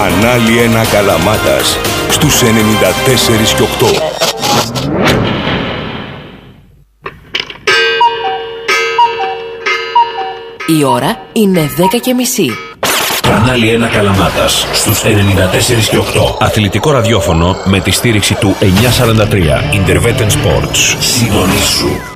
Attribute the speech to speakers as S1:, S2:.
S1: Κανάλι 1 Καλαμάτας στους 94 και 8.
S2: Η ώρα είναι 10:30.
S3: Κανάλι 1 Καλαμάτας στους 94 και 8.
S4: Αθλητικό ραδιόφωνο με τη στήριξη του 943.
S3: Intervetten Sports. Συντονίσου.